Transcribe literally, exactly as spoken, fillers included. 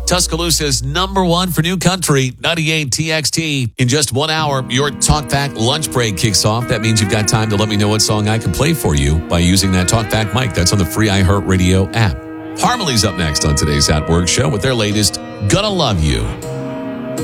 Tuscaloosa's number one for new country, ninety-eight T X T. In just one hour, your Talkback lunch break kicks off. That means you've got time to let me know what song I can play for you by using that Talkback mic. That's on the free iHeartRadio app. Harmony's up next on today's At Work show with their latest, Gonna Love You.